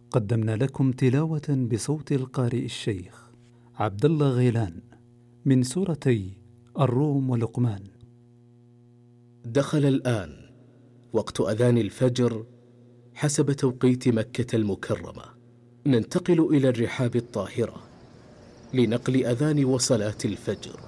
قدمنا لكم تلاوة بصوت القارئ الشيخ عبد الله غيلان من سورتي الروم ولقمان. دخل الآن وقت أذان الفجر حسب توقيت مكة المكرمة. ننتقل إلى الرحاب الطاهرة لنقل أذان وصلاة الفجر.